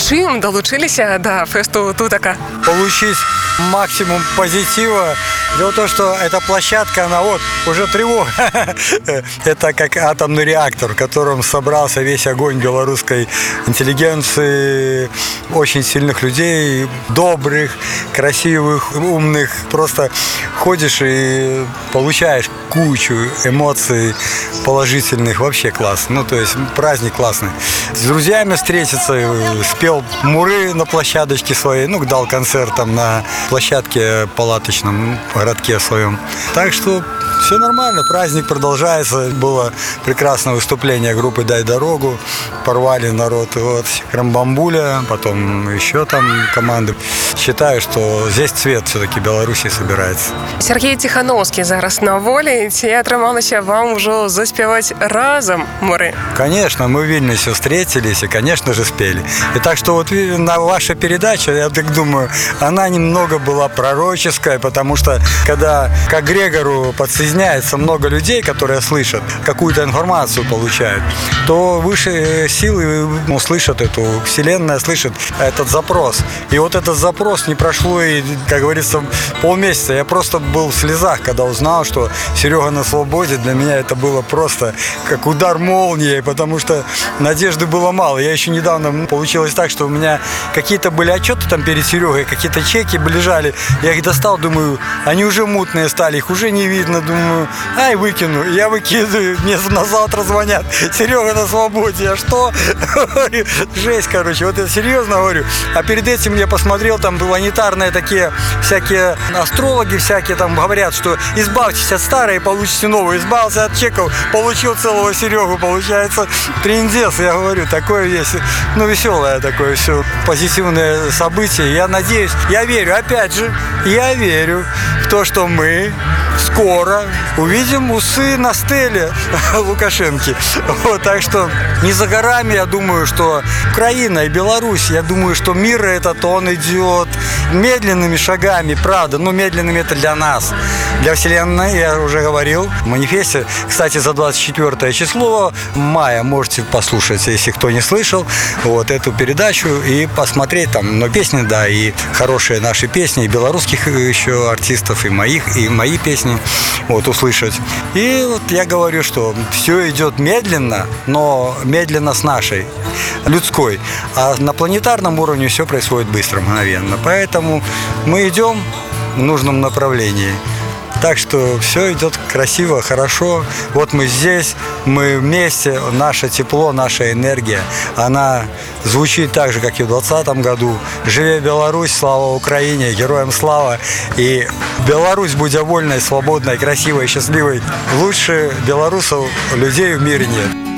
чым долучиліся до фесту Тутака? Получить максимум позитива. Дело в том, что эта площадка, она вот, уже тревога. Это как атомный реактор, в котором собрался весь огонь белорусской интеллигенции, очень сильных людей, добрых, красивых, умных. Просто ходишь и получаешь кучу эмоций положительных. Вообще класс. Ну, то есть праздник классный. С друзьями встретиться, спел муры на площадочке своей, ну, дал концерт там на площадке палаточном городке своем. Так что все нормально, праздник продолжается. Было прекрасное выступление группы «Дай дорогу». Порвали народ, вот, Крамбамбуля, потом еще там команды. Считаю, что здесь цвет все-таки Беларуси собирается. Сергей Тихановский зараз на волі. Ці атрымалася вам уже заспевать разом муры? Конечно, мы в Вильнюсе встретились и, конечно же, спели. И так что вот на ваша передача, я так думаю, она немного была пророческая, потому что когда к Грегору подсоединяется много людей, которые слышат, какую-то информацию получают, то выше силы слышат эту, Вселенная слышит этот запрос. И вот этот запрос не прошло и, как говорится, полмесяца. Я просто был в слезах, когда узнал, что Серега на свободе. Для меня это было просто как удар молнии, потому что надежды было мало. Я еще недавно получилось так, что у меня какие-то были отчеты там перед Серегой, какие-то чеки лежали. Я их достал, думаю, они уже мутные стали, их уже не видно. Думаю, ай, выкину. Я выкидываю, мне на завтра звонят. Серега на свободе. А что? Жесть, короче. Вот я серьезно говорю. А перед этим я посмотрел, там планетарные такие всякие астрологи всякие там говорят, что избавьтесь от старой и получите новую. Избавился от чеков, получил целого Серегу. Получается, трындец, я говорю, такое есть. Ну, веселое такое все, позитивное событие. Я надеюсь, я верю, опять же, я верю в то, что мы скоро увидим усы на стеле Лукашенки. Вот, так что не за горами, я думаю, что Украина и Беларусь, я думаю, что мир этот, он идет медленными шагами, правда, но медленными это для нас, для Вселенной, я уже говорил в манифесте. Кстати, за 24 число мая можете послушать, если кто не слышал, вот эту передачу и посмотреть там, но песни, да, и хорошие наши песни, и белорусских еще артистов, и мои песни, вот, услышать. И вот я говорю, что все идет медленно, но медленно с нашей, людской. А на планетарном уровне все происходит быстро, мгновенно. Поэтому мы идем в нужном направлении. Так что все идет красиво, хорошо. Вот мы здесь, мы вместе, наше тепло, наша энергия, она звучит так же, как и в 2020 году. Живе Беларусь, слава Украине, героям слава. И Беларусь, будь вольной, свободной, красивой, счастливой. Лучше белорусов, людей в мире нет.